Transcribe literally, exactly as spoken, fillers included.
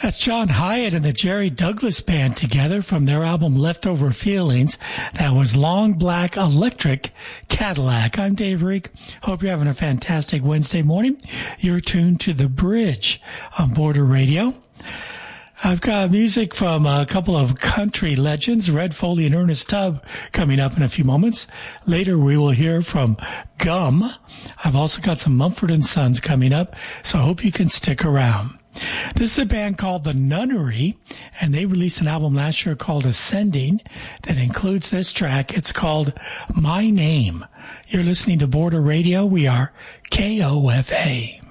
That's John Hyatt and the Jerry Douglas Band together from their album Leftover Feelings. That was Long Black Electric Cadillac. I'm Dave Reek. Hope you're having a fantastic Wednesday morning. You're tuned to The Bridge on Border Radio. I've got music from a couple of country legends, Red Foley and Ernest Tubb, coming up in a few moments. Later, we will hear from Gum. I've also got some Mumford and Sons coming up, so I hope you can stick around. This is a band called The Nunnery, and they released an album last year called Ascending that includes this track. It's called My Name. You're listening to Border Radio. We are K O F A.